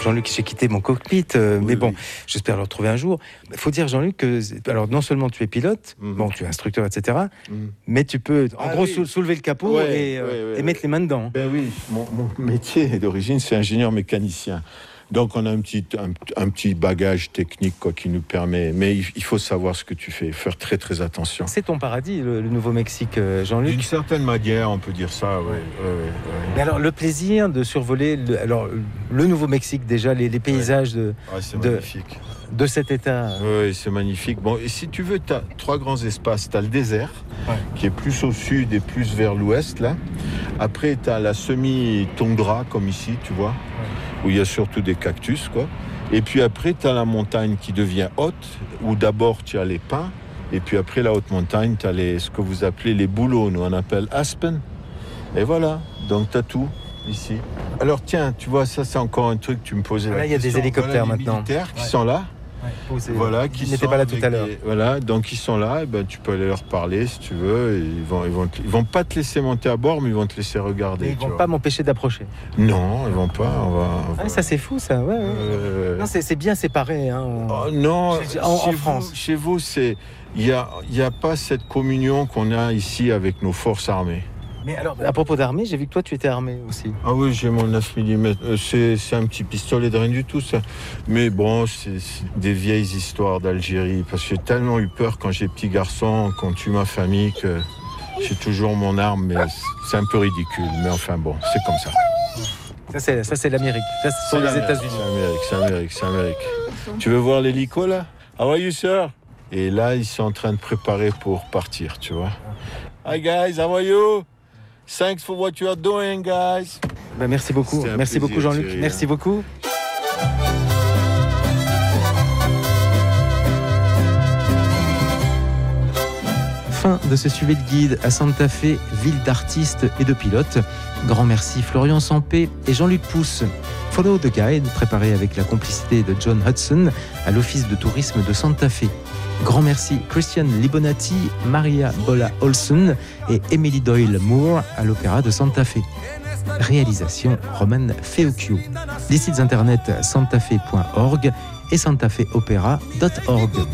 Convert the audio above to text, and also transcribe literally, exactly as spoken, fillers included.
Jean-Luc, j'ai quitté mon cockpit, euh, oui, mais bon, oui. j'espère le retrouver un jour. Il faut dire, Jean-Luc, que alors non seulement tu es pilote, Mm-hmm. bon, tu es instructeur, et cetera, Mm. mais tu peux, en Ah, gros, oui. sou- soulever le capot Ouais, et, euh, ouais, ouais, et mettre ouais. les mains dedans. Ben oui, mon, mon métier d'origine, c'est ingénieur mécanicien. Donc on a un petit, un, un petit bagage technique quoi, qui nous permet, mais il, il faut savoir ce que tu fais, faire très très attention. C'est ton paradis, le, le Nouveau-Mexique, euh, Jean-Luc. D'une certaine manière, on peut dire ça, oui. Ouais, ouais, ouais. Mais alors, le plaisir de survoler le, alors, le Nouveau-Mexique, déjà, les, les paysages de, Ah, c'est de, magnifique. de cet état. Oui, c'est magnifique. Bon, et si tu veux, tu as trois grands espaces. Tu as le désert, Ouais. qui est plus au sud et plus vers l'ouest, là. Après, tu as la semi-tondra, comme ici, tu vois, où il y a surtout des cactus, quoi. Et puis après, tu as la montagne qui devient haute, où d'abord, tu as les pins. Et puis après, la haute montagne, tu as les, ce que vous appelez les bouleaux, nous on appelle aspen. Et voilà, donc tu as tout ici. Alors tiens, tu vois, ça c'est encore un truc, tu me posais Là, la il y a des question. hélicoptères Voilà, les maintenant. militaires qui Ouais. sont là. Ouais. C'est- Voilà, qui Ils n'étaient sont pas là tout avec à l'heure. des- Voilà, donc ils sont là, et ben, tu peux aller leur parler si tu veux. Et ils vont, ils vont, te- ils vont pas te laisser monter à bord, mais ils vont te laisser regarder. Et ils tu vont vois. pas m'empêcher d'approcher. Non, ils vont pas. On va, on va- Ah, ça, c'est fou, ça. Ouais, ouais. Euh, Non, c'est, c'est bien séparé. Hein. oh, non, Chez- en- en chez vous- France. Chez vous, c'est il y a, il y a pas cette communion qu'on a ici avec nos forces armées. Mais alors, à propos d'armée, j'ai vu que toi, tu étais armé aussi. Ah oui, j'ai mon neuf millimètres. Euh, c'est, c'est un petit pistolet de rien du tout, ça. Mais bon, c'est, c'est des vieilles histoires d'Algérie. Parce que j'ai tellement eu peur quand j'ai petit garçon, qu'on tue ma famille, que j'ai toujours mon arme. Mais c'est un peu ridicule. Mais enfin bon, c'est comme ça. Ça, c'est, ça, c'est l'Amérique. Ça, ce sont C'est les l'Amérique, États-Unis. C'est Amérique, c'est Amérique, c'est Amérique. Tu veux voir l'hélico, là? How are you, sir? Et là, ils sont en train de préparer pour partir, tu vois. Hi, guys, how are you? Thanks for what you are doing, guys. Ben, merci beaucoup. C'était un Merci plaisir, beaucoup, Jean-Luc. Thierry. Merci beaucoup. Fin de ce suivi de guide à Santa Fe, ville d'artistes et de pilotes. Grand merci Florian Sampé et Jean-Luc Pousse. Follow the Guide, préparé avec la complicité de John Hudson à l'Office de tourisme de Santa Fe. Grand merci Christian Libonati, Maria Bola Olsen et Emily Doyle Moore à l'Opéra de Santa Fe. Réalisation Roman Feocchio. Les sites internet santafe point org et santafeopera point org.